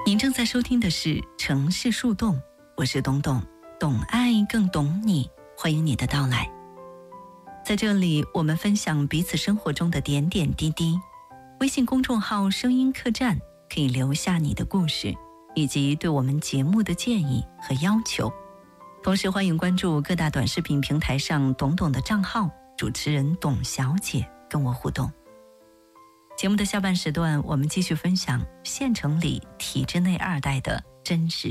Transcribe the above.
您正在收听的是城市树洞，我是东东，懂爱更懂你，欢迎你的到来。在这里，我们分享彼此生活中的点点滴滴。微信公众号声音客栈可以留下你的故事，以及对我们节目的建议和要求。同时欢迎关注各大短视频平台上懂懂的账号，主持人董小姐跟我互动。节目的下半时段，我们继续分享县城里体制内二代的真实